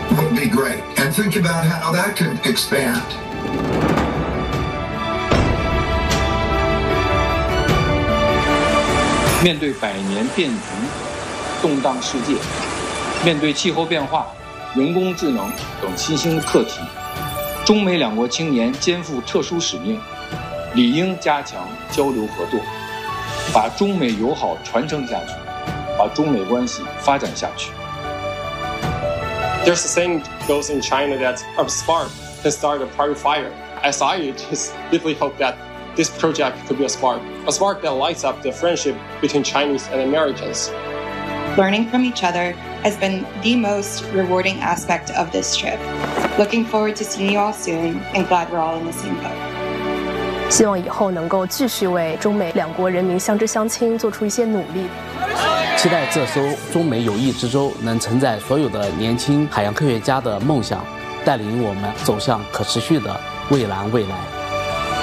would be great. And think about how that could expand. 面对百年变局、动荡世界，面对气候变化、人工智能等新兴课题，中美两国青年肩负特殊使命，理应加强交流合作，把中美友好传承下去，把中美关系发展下去。 There's a saying goes in China that a spark can start a party fire. As I just deeply hope that this project could be a spark that lights up the friendship between Chinese and Americans. Learning from each other has been the most rewarding aspect of this trip. Looking forward to seeing you all soon and glad we're all in the same boat. 希望以后能够继续为中美两国人民相知相亲做出一些努力。 期待这艘中美友谊之舟能承载所有的年轻海洋科学家的梦想，带领我们走向可持续的蔚蓝未来。